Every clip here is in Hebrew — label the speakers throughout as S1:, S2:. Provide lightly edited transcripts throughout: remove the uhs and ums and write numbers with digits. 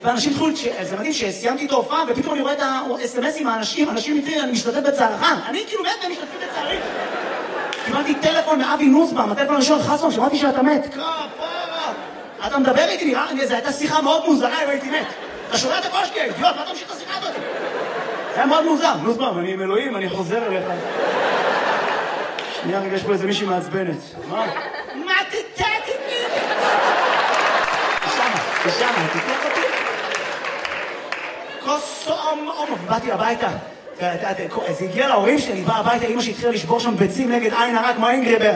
S1: ואנשים התחילו, זה מדהים שסיימתי את ההופעה, ופתאום אני רואה את ה-SMSים מהאנשים, אנשים מתחילים, אני משתתף בצערך. אני כאילו מת והם משתתפים בצערי. קיבלתי טלפון מאבי נוסבאום, הטלפון הראשון חסון, שמעתי שאתה מת. כפרה. אתה מדבר איתי, נראה, זו הייתה שיחה מאוד מוזרה, אם הייתי מת. אתה שומע את הקול שלי, אידיוט, מה אתה ממשיך את השיחה הזאת? זה היה מאוד מוזר. נוסבאום, אני עם אלוהים, אני חוזר אליך. שנייה, רגע, יש פה איזה מישהי מעצבנת. מה? מה תתת איתי? תשמה, תתת אותי? באתי הביתה, זה הגיע להורים שלי, אני בא הביתה, אמא שהתחילה לשבור שם ביצים נגד עין הרע כמו אינגרבר.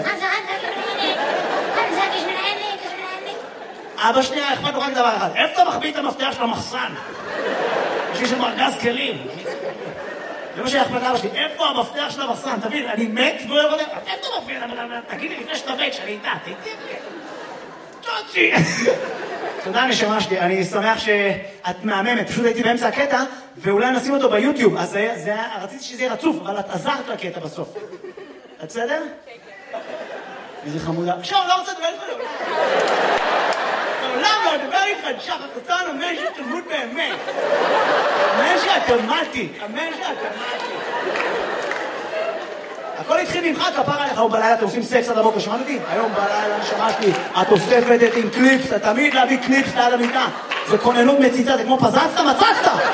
S1: אבא שנייה, אכפת לו רק דבר אחד, איפה אתה מחביא את המפתח של המחסן? יש לי שם ארגז כלים. זה מה שאכפת לאבא שלי, איפה המפתח של המחסן? תבין, אני מת ולא יודע, איפה אתה מפתח? תגיד לי לפני שאתה מת, שאני איתה, תגיד לי. צ'וצ'י. תודה נשמה שלי, אני שמח שאת מהממת, פשוט הייתי באמצע הקטע, ואולי נשים אותו ביוטיוב, אז רציתי שזה יהיה רצוף, אבל את עזרת לקטע בסוף. את בסדר? כן. איזה חמודה. עכשיו, לא רוצה לדבר איתך. לעולם לא אדבר איתך, שחר קטן, אמן שתלמוד באמת. אמן שהתמדתי, אמן שהתמדתי. הכל התחיל ממך, כפר עליך, היום בלילה אתם עושים סקס עד הבוקר, שמעת אותי? היום בלילה נשמה שלי, את אוספת את עם קליפס, אתה תמיד להביא קליפס ליד המיטה. זה כוננות מציצה, זה כמו פזצת, מצצת!